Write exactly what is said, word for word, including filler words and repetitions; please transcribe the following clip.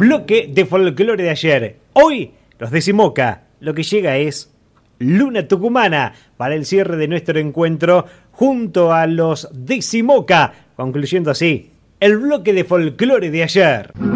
bloque de folclore de ayer. Hoy, los de Simoca. Lo que llega es Luna Tucumana para el cierre de nuestro encuentro junto a los de Simoca, concluyendo así el bloque de folclore de ayer.